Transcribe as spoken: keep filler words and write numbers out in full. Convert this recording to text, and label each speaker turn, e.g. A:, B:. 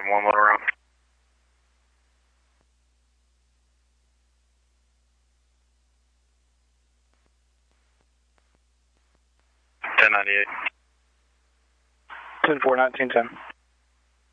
A: one motor round. ten ninety-eight.
B: ten four, nineteen ten.